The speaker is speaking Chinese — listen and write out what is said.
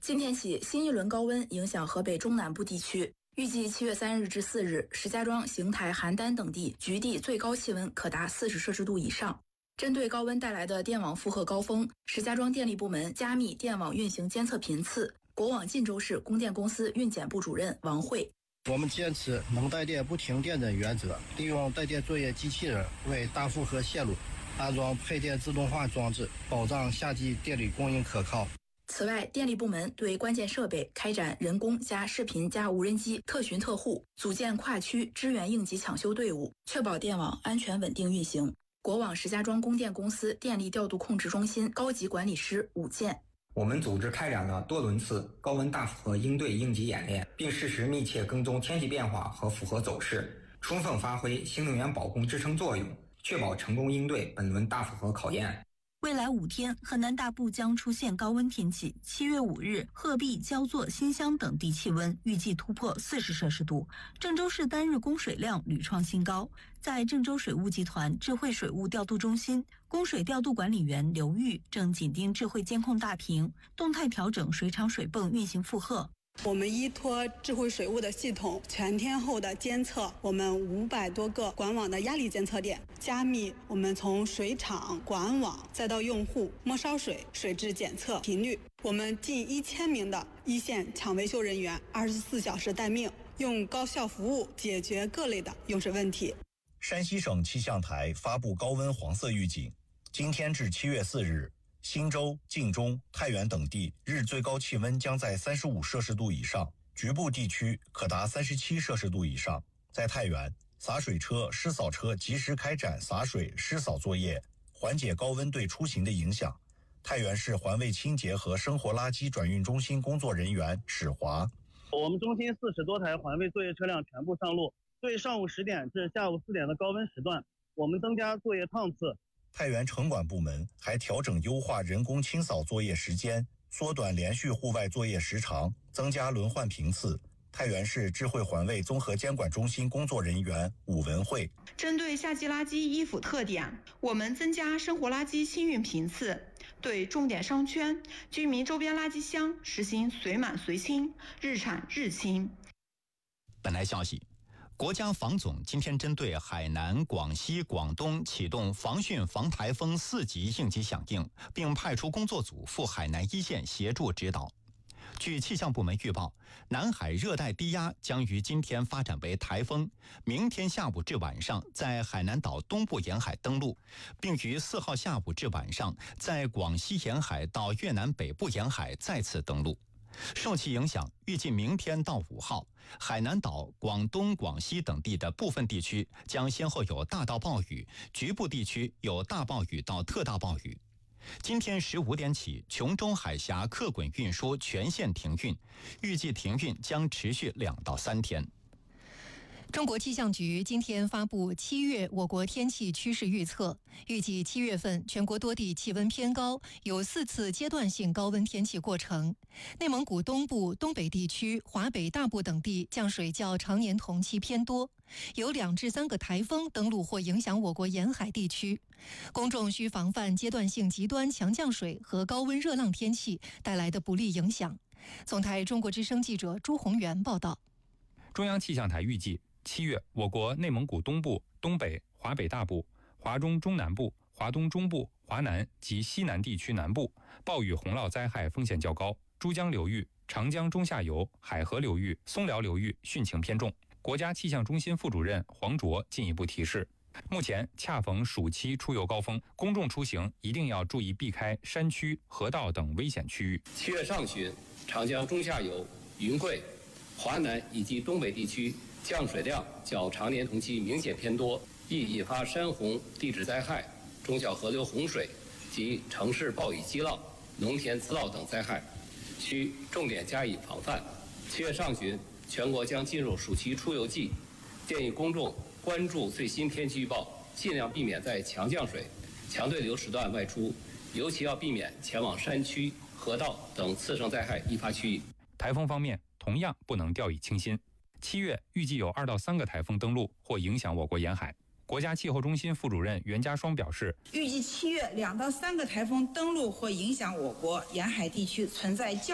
今天起，新一轮高温影响河北中南部地区，预计7月3日至4日，石家庄、邢台、邯郸等地局地最高气温可达40摄氏度以上。针对高温带来的电网负荷高峰，石家庄电力部门加密电网运行监测频次。国网晋州市供电公司运检部主任王慧： 我们坚持能带电不停电的原则，利用带电作业机器人为大负荷线路安装配电自动化装置，保障夏季电力供应可靠。 此外，电力部门对关键设备开展人工加视频加无人机特巡特护，组建跨区支援应急抢修队伍，确保电网安全稳定运行。国网石家庄供电公司电力调度控制中心高级管理师武建： 我们组织开展了多轮次高温大负荷应对应急演练，并适时密切跟踪天气变化和负荷走势，充分发挥新能源保供支撑作用，确保成功应对本轮大负荷考验。 未来5天，河南大部将出现高温天气。7月5日，鹤壁、焦作、新乡等地气温预计突破40摄氏度。郑州市单日供水量屡创新高。在郑州水务集团智慧水务调度中心，供水调度管理员刘玉正紧盯智慧监控大屏，动态调整水厂水泵运行负荷。 我们依托智慧水务的系统，全天候的监测我们500多个管网的压力监测点，加密我们从水厂、管网再到用户摸烧水、水质检测频率。我们近1000名的一线抢维修人员24小时待命，用高效服务解决各类的用水问题。 山西省气象台发布高温黄色预警，今天至7月4日。忻州、晋中、太原等地日最高气温将在35摄氏度以上，局部地区可达37摄氏度以上。在太原，洒水车、湿扫车及时开展洒水、湿扫作业，缓解高温对出行的影响。太原市环卫清洁和生活垃圾转运中心工作人员史华： 我们中心40多台环卫作业车辆全部上路，对上午10点至下午4点的高温时段，我们增加作业趟次。 太原城管部门还调整优化人工清扫作业时间，缩短连续户外作业时长，增加轮换频次。太原市智慧环卫综合监管中心工作人员武文慧： 针对夏季垃圾依附特点，我们增加生活垃圾清运频次，对重点商圈、居民周边垃圾箱实行随满随清、日产日清。 本台消息，国家防总今天针对海南、广西、广东启动防汛防台风4级应急响应，并派出工作组赴海南一线协助指导。据气象部门预报，南海热带低压将于今天发展为台风，明天下午至晚上在海南岛东部沿海登陆，并于4号下午至晚上在广西沿海到越南北部沿海再次登陆。受其影响，预计明天到5号，海南岛、广东、广西等地的部分地区将先后有大到暴雨，局部地区有大暴雨到特大暴雨。今天15点起，琼州海峡客滚运输全线停运，预计停运将持续2到3天。 中国气象局今天发布7月我国天气趋势预测，预计7月份全国多地气温偏高，有4次阶段性高温天气过程。内蒙古东部、东北地区、华北大部等地降水较常年同期偏多，有2至3个台风登陆或影响我国沿海地区。公众需防范阶段性极端强降水和高温热浪天气带来的不利影响。总台中国之声记者朱宏元报道。 中央气象台预计7月，我国内蒙古东部、东北、华北大部、华中中南部、华东中部、华南及西南地区南部暴雨洪涝灾害风险较高，珠江流域、长江中下游、海河流域、松辽流域汛情偏重。国家气象中心副主任黄卓进一步提示，目前恰逢暑期出游高峰，公众出行一定要注意避开山区、河道等危险区域。 7月上旬，长江中下游、云贵、华南以及东北地区降水量较常年同期明显偏多，易引发山洪、地质灾害、中小河流洪水及城市暴雨激涝、农田滋涝等灾害，需重点加以防范。7月上旬，全国将进入暑期出游季，建议公众关注最新天气预报，尽量避免在强降水、强对流时段外出，尤其要避免前往山区、河道等次生灾害易发区域。 台风方面，同样不能掉以轻心。7月预计有2到3个台风登陆或影响我国沿海。国家气候中心副主任袁家双表示， 预计7月2到3个台风登陆或影响我国沿海地区，存在较